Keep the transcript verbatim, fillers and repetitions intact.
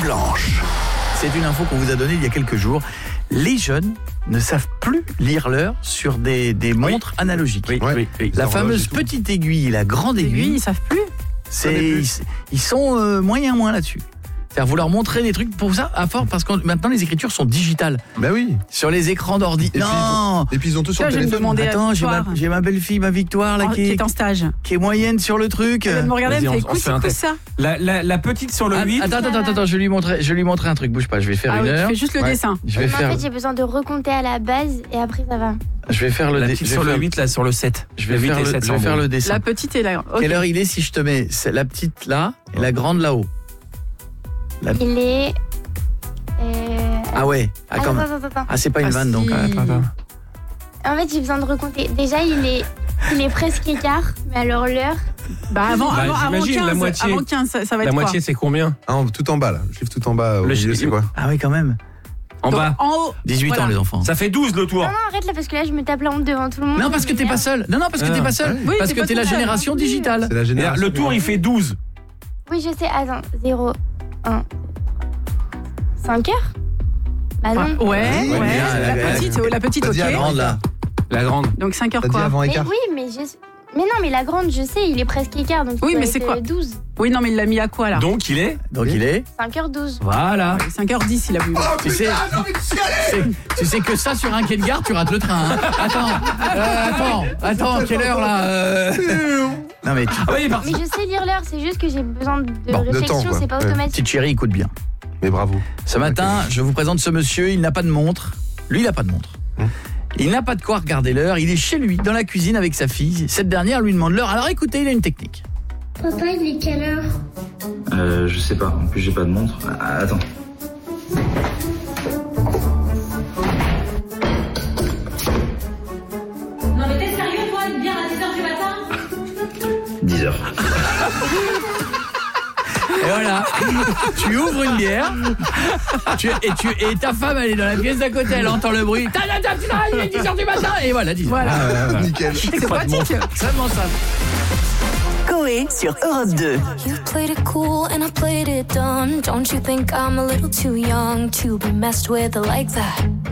blanche. C'est une info qu'on vous a donnée il y a quelques jours. Les jeunes ne savent plus lire l'heure sur des, des montres oui. analogiques. Oui, ouais. oui, oui. La fameuse petite aiguille, la grande aiguille, aiguille, ils savent plus. C'est, ils, ils sont euh, moyen moins là-dessus. C'est-à-dire vous leur montrez des trucs pour ça à fort parce que maintenant les écritures sont digitales. Bah oui. Sur les écrans d'ordi. Et non. Puis, ils ont, et puis ils ont tout sur le téléphone. Attends, j'ai ma, j'ai ma belle-fille, ma Victoire là, oh, qui, qui est, est en stage, qui est moyenne sur le truc. Elle vient de me regarder, elle me fait écoute, c'est quoi ça la, la, la petite sur le ah, huit. Attends, attends, attends, je lui montrer, je lui montrer un truc. Bouge pas, je vais faire ah une oui, heure. Tu fais juste le ouais. dessin. Je vais mais faire. En fait, j'ai besoin de recompter à la base et après ça va. Je vais faire le la dessin. Sur le huit, là, sur le sept. Je vais, faire le, je vais faire le dessin. La petite et la grande. Okay. Quelle heure il est si je te mets la petite là et la grande là-haut? La... Il est. Euh... Ah ouais. Ah, attends, attends, attends, attends. ah c'est pas une ah, vanne si. donc. Attends, attends. En fait, j'ai besoin de recompter. Déjà, il est, il est presque écart, mais alors l'heure. Bah avant, bah, avant, avant quinze, la moitié, avant quinze, ça, ça va la être quoi? La moitié, c'est combien? Ah, tout en bas là. Je livre tout en bas. Le milieu, c'est quoi? Ah oui, quand même. En donc, bas. En haut. dix-huit voilà. ans les enfants. Ça fait douze le tour. Non, non, arrête là parce que là, je me tape la honte devant tout le monde. Non, parce que t'es pas seul. Non, non, parce que ah. t'es pas seul. Oui, parce t'es que pas t'es la seul. génération digitale. C'est la génération. Le tour, il fait douze. Oui, je sais. Attends, zéro, un, cinq heures? Bah non. Ouais, ouais. ouais, ouais. bien, La, la, petite, la petite, T'as ok. dit La grande là. La grande. Donc cinq heures T'as dit quoi? avant Mais écart. oui, mais je. Mais non, mais la grande, je sais, il est presque écart. Donc Oui, il mais doit c'est être quoi? douze. Oui, non, mais il l'a mis à quoi là? Donc il est. Donc il est. cinq heures douze. Voilà. cinq heures dix, il a voulu. Tu sais, c'est, tu sais que ça sur un quai de gare, tu rates le train. Hein. Attends, euh, attends, attends, quelle heure là euh... Non mais tu... Ah oui, Mais je sais lire l'heure, c'est juste que j'ai besoin de Bon, de réflexion, temps, quoi. c'est pas Ouais. automatique. Petite chérie, écoute bien. Mais bravo. Ce matin, je vous présente ce monsieur, il n'a pas de montre. Lui, il n'a pas de montre. Hum. Il n'a pas de quoi regarder l'heure, il est chez lui, dans la cuisine avec sa fille. Cette dernière lui demande l'heure. Alors écoutez, il a une technique. Papa, il est quelle heure? Euh, je sais pas. En plus, j'ai pas de montre. Ah, attends. Non mais t'es sérieux toi, de bien à dix heures du matin? dix heures. Et voilà, tu ouvres une bière, tu, et, tu, et ta femme, elle est dans la pièce d'à côté, elle entend le bruit. Ta, ta, ta, ta, il est dix heures du matin, et voilà, dix heures. Voilà. Ah, ouais, nickel. C'est pratique. Seulement ça. Coé sur Europe deux. You played it cool and I played it dumb. Don't you think I'm a little too young to be messed with like that?